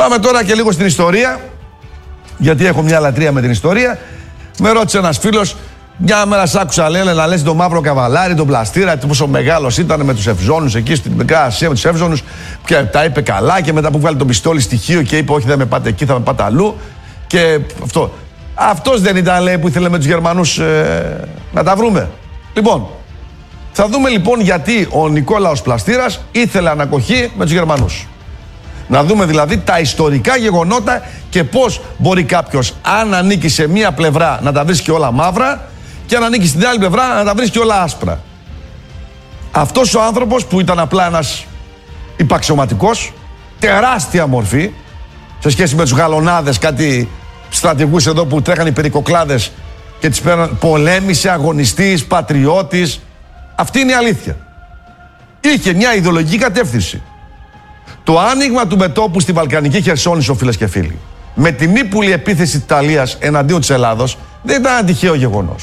Πάμε τώρα και λίγο στην ιστορία, γιατί έχω μια λατρεία με την ιστορία. Με ρώτησε ένας φίλος, μια μέρα σ' άκουσα να λες τον Μαύρο Καβαλάρη, τον Πλαστήρα, πόσο μεγάλος ήταν με τους Ευζώνους εκεί στην Μικρά Ασία, με τους Ευζώνους, και τα είπε καλά. Και μετά που βγάλει τον πιστόλι στοιχείο και είπε: όχι, δεν με πάτε εκεί, θα με πάτε αλλού. Και αυτό. Αυτός δεν ήταν, λέει, που ήθελε με τους Γερμανούς να τα βρούμε. Λοιπόν, θα δούμε λοιπόν γιατί ο Νικόλαος Πλαστήρας ήθελε ανακοχή με τους Γερμανούς. Να δούμε δηλαδή τα ιστορικά γεγονότα και πώς μπορεί κάποιος, αν ανήκει σε μία πλευρά, να τα βρίσκει όλα μαύρα, και αν ανήκει στην άλλη πλευρά να τα βρίσκει όλα άσπρα. Αυτός ο άνθρωπος, που ήταν απλά ένας υπαξιωματικός, τεράστια μορφή, σε σχέση με τους γαλονάδες, κάτι στρατηγούς εδώ που τρέχαν οι περικοκλάδες και τις πέραν, πολέμησε, αγωνιστής, πατριώτης. Αυτή είναι η αλήθεια. Είχε μια ιδεολογική κατεύθυνση. Το άνοιγμα του μετώπου στη Βαλκανική Χερσόνησο, φίλες και φίλοι, με την ύπουλη επίθεση της Ιταλίας εναντίον της Ελλάδος, δεν ήταν ένα τυχαίο γεγονός.